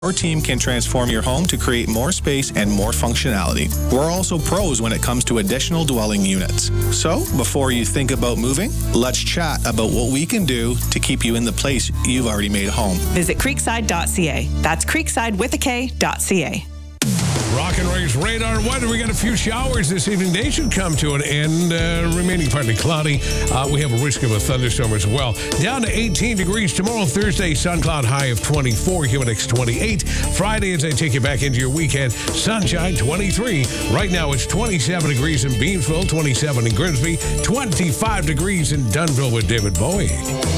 Our team can transform your home to create more space and more functionality. We're also pros when it comes to additional dwelling units. So, before you think about moving, let's chat about what we can do to keep you in the place you've already made home. Visit creekside.ca. That's creekside.ca. Rock and Race radar weather. We got a few showers this evening. They should come to an end. Remaining partly cloudy. We have a risk of a thunderstorm as well. Down to 18 degrees tomorrow, Thursday. Sun cloud high of 24. Humidix 28. Friday, as I take you back into your weekend, sunshine 23. Right now, it's 27 degrees in Beamsville, 27 in Grimsby, 25 degrees in Dunnville with David Bowie.